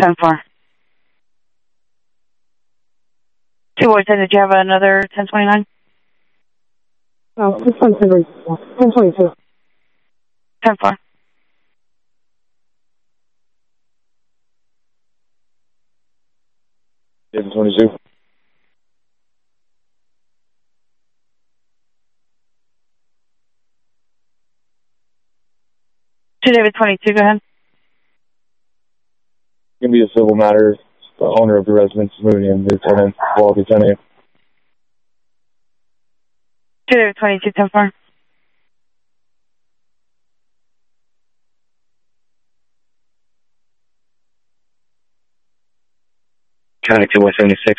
10-4. 2 boys, did you have another 1029? No, this one's 1022. 10-4. David 22. To David 22, go ahead. It's going to be a civil matter. The owner of the residence is moving in. The tenant, well, the tenant. To David 22, 10-4. Connect to 176.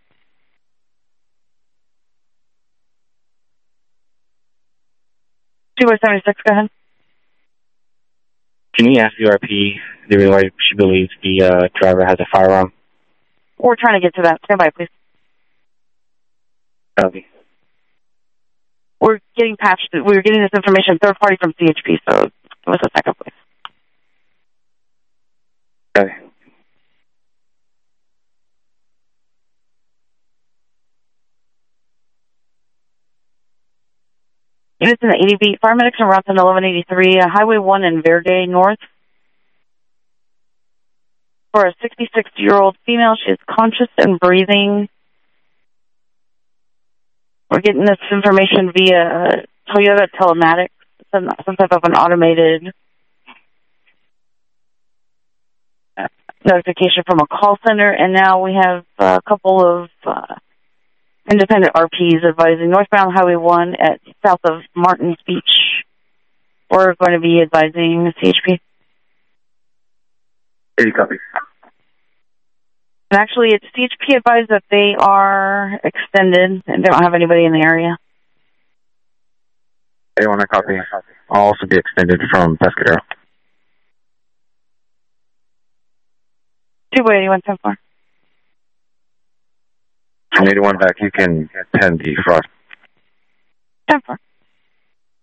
Two boys 76, go ahead. Can you ask the RP the reason why she believes the driver has a firearm? We're trying to get to that. Stand by, please. Copy. We're getting patched. We're getting this information third party from CHP, so give us a second, please. Copy. Units in the ADB. Paramedics on route 1183, Highway 1 in Verde North. For a 66-year-old female, she is conscious and breathing. We're getting this information via Toyota Telematics, some type of an automated notification from a call center. And now we have a couple of independent RPs advising northbound Highway 1 at south of Martins Beach. We're going to be advising CHP. 80 copy. And actually, it's CHP advised that they are extended and they don't have anybody in the area. 81 copy. I'll also be extended from Pescadero. 281 10-4. 81 back, you can pen the fraud. 10-4.